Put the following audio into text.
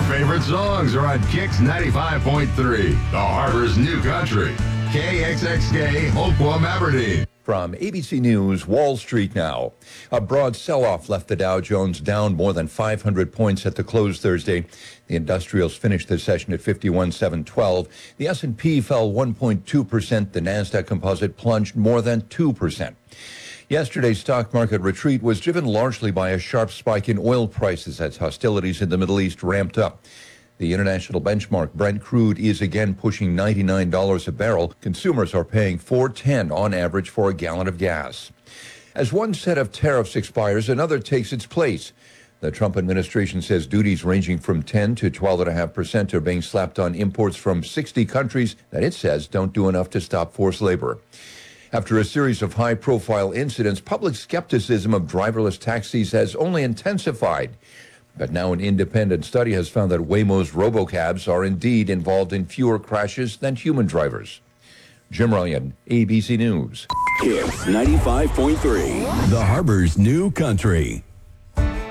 favorite songs are on Kix 95.3, the Harbor's new country. KXXK, Hoquiam, Aberdeen. From ABC News, Wall Street now. A broad sell-off left the Dow Jones down more than 500 points at the close Thursday. The industrials finished the session at 51,712. The S&P fell 1.2%. The Nasdaq Composite plunged more than 2%. Yesterday's stock market retreat was driven largely by a sharp spike in oil prices as hostilities in the Middle East ramped up. The international benchmark Brent crude is again pushing $99 a barrel. Consumers are paying $4.10 on average for a gallon of gas. As one set of tariffs expires, another takes its place. The Trump administration says duties ranging from 10 to 12.5% are being slapped on imports from 60 countries that it says don't do enough to stop forced labor. After a series of high-profile incidents, public skepticism of driverless taxis has only intensified. But now an independent study has found that Waymo's robocabs are indeed involved in fewer crashes than human drivers. Jim Ryan, ABC News. Kix 95.3, the Harbor's new country.